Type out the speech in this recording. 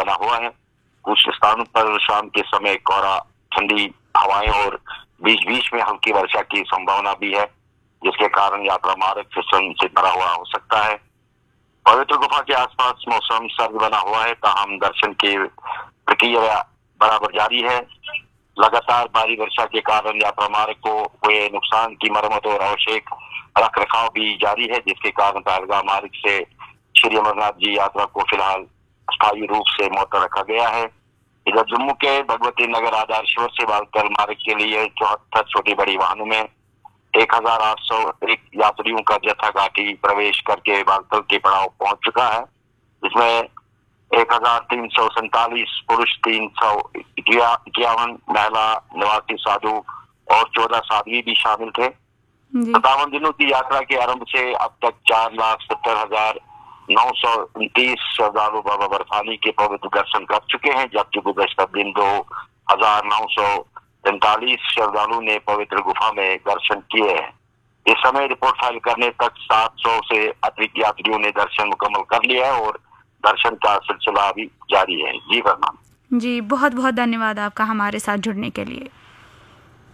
बना हुआ है। कुछ स्थानों पर शाम के समय कोहरा, ठंडी हवाएं और बीच बीच में हल्की वर्षा की संभावना भी है, जिसके कारण यात्रा मार्ग फिसल से भरा हुआ हो सकता है। पवित्र गुफा के आसपास मौसम सर्द बना हुआ है, ताहम दर्शन की प्रक्रिया बराबर जारी है। लगातार भारी वर्षा के कारण यात्रा मार्ग को हुए नुकसान की मरम्मत और आवश्यक रख रखाव भी जारी है, जिसके कारण पहलगाम मार्ग से श्री अमरनाथ जी यात्रा को फिलहाल स्थायी रूप से मुअत्तल रखा गया है। इधर जम्मू के भगवती नगर आधारश्वर से बालतल मार्ग के लिए 74 छोटी बड़ी वाहनों में 1801 यात्रियों का जत्था घाटी प्रवेश करके बालतल के पड़ाव पहुंच चुका है, जिसमें 1347 पुरुष, 351 महिला, 89 साधु और 14 साध्वी भी शामिल थे। 57 दिनों की यात्रा के आरंभ से अब तक 4,70,929 श्रद्धालु बाबा बर्फानी के पवित्र दर्शन कर चुके हैं, जबकि गुज़श्ता दिन 2,943 श्रद्धालु ने पवित्र गुफा में दर्शन किए हैं। इस समय रिपोर्ट फाइल करने तक 700 से अधिक यात्रियों ने दर्शन मुकम्मल कर लिया है और दर्शन का सिलसिला भी जारी है। जी फरमान। जी, बहुत बहुत धन्यवाद आपका हमारे साथ जुड़ने के लिए।